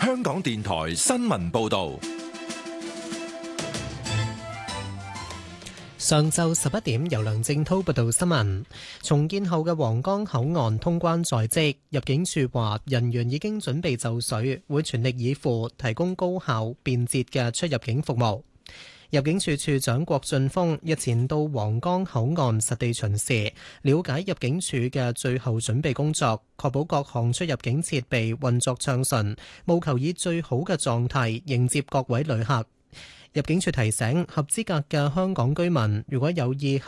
香港電台新聞報道。 上晝11點，由梁正滔報道新聞。重建後嘅皇崗口岸通關在即，入境處話人員已經準備就緒，會全力以赴提供高效便捷嘅出入境服務。入境處處長郭俊峰日前到皇崗口岸實地巡視，了解入境處嘅最後準備工作，確保各項出入境設備運作暢順，務求以最好嘅狀態迎接各位旅客。入境處提醒合資格嘅香港居民，如果有意